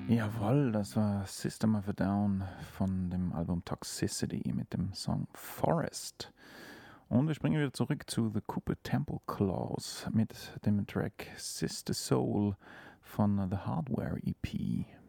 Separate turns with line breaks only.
Jawohl, das war System of a Down von dem Album Toxicity mit dem Song Forest. Und wir springen wieder zurück zu The Cooper Temple Clause mit dem Track Sister Soul von The Hardware EP.